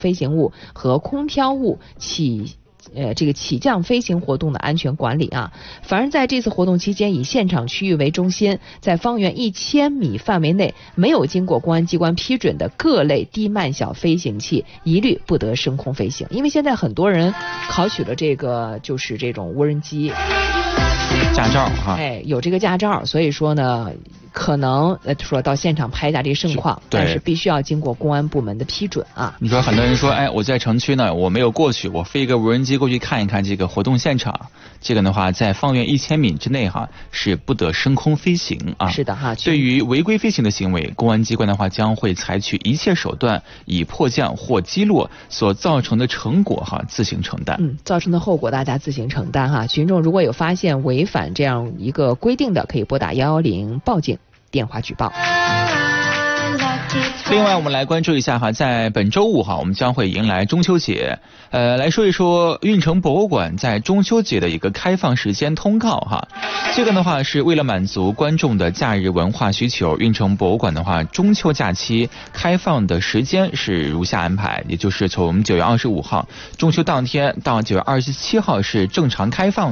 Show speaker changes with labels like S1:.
S1: 飞行物和空飘物这个起降飞行活动的安全管理啊。凡是在这次活动期间以现场区域为中心，在方圆1000米范围内没有经过公安机关批准的各类低慢小飞行器，一律不得升空飞行。因为现在很多人考取了这个就是这种无人机
S2: 驾照哈，
S1: 有这个驾照，所以说呢，可能说到现场拍一下这个盛况，但是必须要经过公安部门的批准啊。
S2: 你说很多人说，我在城区呢，我没有过去，我飞一个无人机过去看一看这个活动现场，这个的话，在方圆1000米之内哈，是不得升空飞行啊。
S1: 是的哈。
S2: 对于违规飞行的行为，公安机关的话将会采取一切手段，以迫降或击落所造成的成果哈，自行承担。
S1: 造成的后果大家自行承担哈。群众如果有发现违反这样一个规定的，可以拨打110报警电话举报。
S2: 另外我们来关注一下哈，在本周五哈，我们将会迎来中秋节。来说一说运城博物馆在中秋节的一个开放时间通告哈。这个的话是为了满足观众的假日文化需求，运城博物馆的话，中秋假期开放的时间是如下安排，也就是从9月25号中秋当天到9月27号是正常开放的。